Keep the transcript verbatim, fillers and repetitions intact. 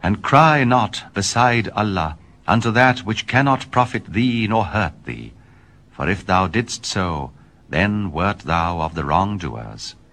And cry not beside Allah unto that which cannot profit thee nor hurt thee, for if thou didst so, then wert thou of the wrongdoers.